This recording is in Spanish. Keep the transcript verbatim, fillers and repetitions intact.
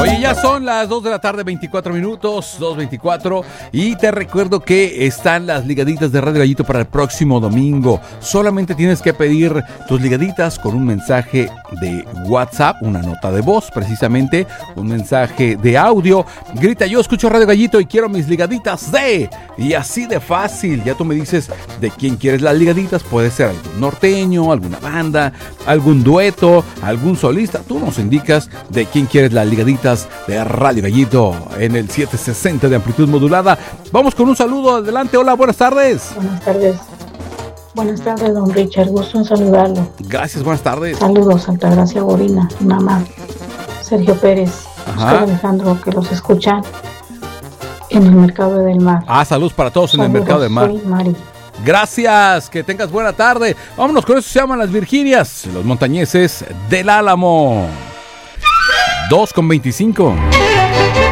Oye, ya son las dos de la tarde, veinticuatro minutos, dos veinticuatro, y te recuerdo que están las ligaditas de Radio Gallito para el próximo domingo. Solamente tienes que pedir tus ligaditas con un mensaje de WhatsApp, una nota de voz, precisamente, un mensaje de audio. Grita: yo escucho Radio Gallito y quiero mis ligaditas de... Y así de fácil, ya tú me dices de quién quieres las ligaditas. Puede ser algún norteño, alguna banda, algún dueto, algún solista. Tú nos indicas de quién quieres las ligaditas de Radio Gallito en el setecientos sesenta de amplitud modulada. Vamos con un saludo, adelante. Hola, buenas tardes. Buenas tardes. Buenas tardes, don Richard, gusto en saludarlo. Gracias, buenas tardes. Saludos, Altagracia Borina, mamá, Sergio Pérez, Oscar Alejandro, que los escuchan en el Mercado del Mar. Ah, saludos para todos. Saludos, en el Mercado del Mar. Soy Mari. Gracias, que tengas buena tarde. Vámonos con eso, se llaman las Virginias, los montañeses del Álamo. dos con veinticinco.